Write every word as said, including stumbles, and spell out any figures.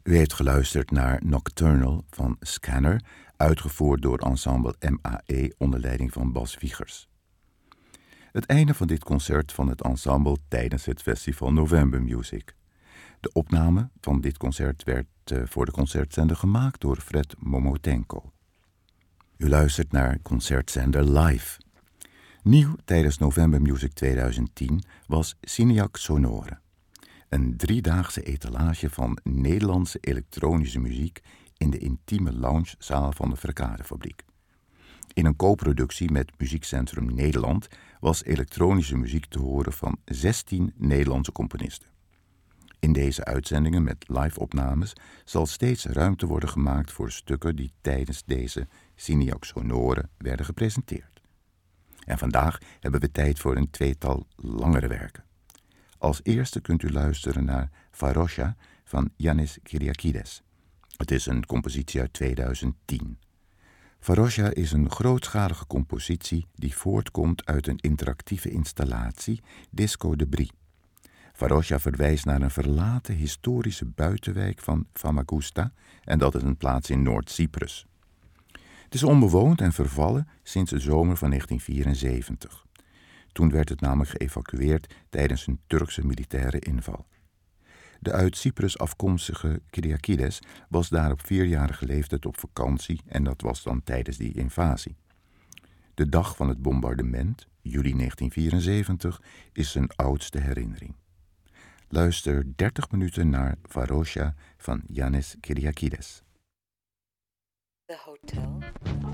U heeft geluisterd naar Nocturnal van Scanner, uitgevoerd door ensemble M A E onder leiding van Bas Wiegers. Het einde van dit concert van het ensemble tijdens het festival November Music. De opname van dit concert werd uh, voor de concertzender gemaakt door Fred Momotenko. U luistert naar Concertzender Live. Nieuw tijdens November Music tweeduizend tien was Cineac Sonore. Een driedaagse etalage van Nederlandse elektronische muziek in de intieme loungezaal van de Verkadefabriek. In een co-productie met Muziekcentrum Nederland was elektronische muziek te horen van zestien Nederlandse componisten. In deze uitzendingen met live-opnames zal steeds ruimte worden gemaakt voor stukken die tijdens deze Cineac Sonore werden gepresenteerd. En vandaag hebben we tijd voor een tweetal langere werken. Als eerste kunt u luisteren naar Varosha van Yannis Kyriakides. Het is een compositie uit tweeduizend tien. Varosha is een grootschalige compositie die voortkomt uit een interactieve installatie, Disco de Brie. Varosha verwijst naar een verlaten historische buitenwijk van Famagusta en dat is een plaats in Noord-Cyprus. Het is onbewoond en vervallen sinds de zomer van negentien vierenzeventig. Toen werd het namelijk geëvacueerd tijdens een Turkse militaire inval. De uit Cyprus afkomstige Kyriakides was daar op vierjarige leeftijd op vakantie en dat was dan tijdens die invasie. De dag van het bombardement, juli negentien vierenzeventig, is zijn oudste herinnering. Luister dertig minuten naar Varosha van Yannis Kyriakides. The hotel.